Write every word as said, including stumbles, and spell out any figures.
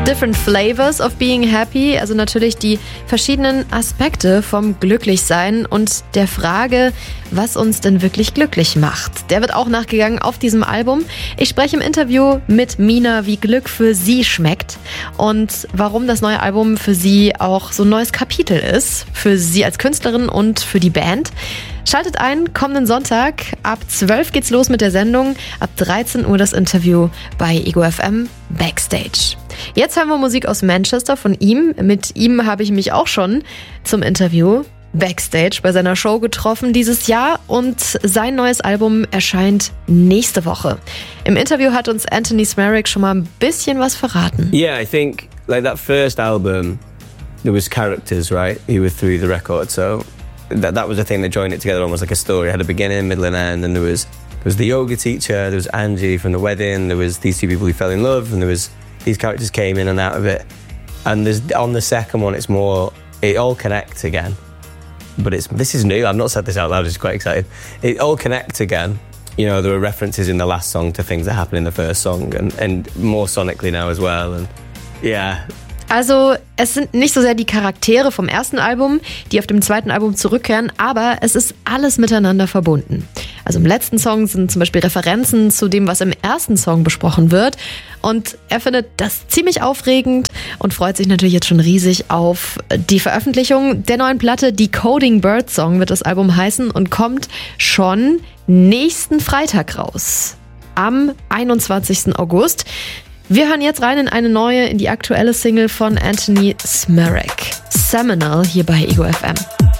Different flavors of being happy, also natürlich die verschiedenen Aspekte vom Glücklichsein und der Frage, was uns denn wirklich glücklich macht. Der wird auch nachgegangen auf diesem Album. Ich spreche im Interview mit Mina, wie Glück für sie schmeckt und warum das neue Album für sie auch so ein neues Kapitel ist, für sie als Künstlerin und für die Band. Schaltet ein, kommenden Sonntag. Ab zwölf geht's los mit der Sendung. Ab dreizehn Uhr das Interview bei Ego F M Backstage. Jetzt hören wir Musik aus Manchester von ihm. Mit ihm habe ich mich auch schon zum Interview Backstage bei seiner Show getroffen dieses Jahr und sein neues Album erscheint nächste Woche. Im Interview hat uns Anthony Smerrick schon mal ein bisschen was verraten. Yeah, I think like that first album, there was characters, right? He was through the record, so that that was the thing that joined it together, almost like a story. It had a beginning, middle, and end, and there was there was the yoga teacher, there was Angie from the wedding, there was these two people who fell in love, and there was these characters came in and out of it. And there's on the second one, it's more it all connects again. But it's this is new. I've not said this out loud. I'm just quite excited. It all connects again. You know, there were references in the last song to things that happened in the first song, and and more sonically now as well. And yeah. Also es sind nicht so sehr die Charaktere vom ersten Album, die auf dem zweiten Album zurückkehren, aber es ist alles miteinander verbunden. Also im letzten Song sind zum Beispiel Referenzen zu dem, was im ersten Song besprochen wird. Und er findet das ziemlich aufregend und freut sich natürlich jetzt schon riesig auf die Veröffentlichung der neuen Platte. Decoding Birdsong wird das Album heißen und kommt schon nächsten Freitag raus, am einundzwanzigsten August. Wir hören jetzt rein in eine neue, in die aktuelle Single von Anthony Smerrick. Seminal hier bei Ego F M.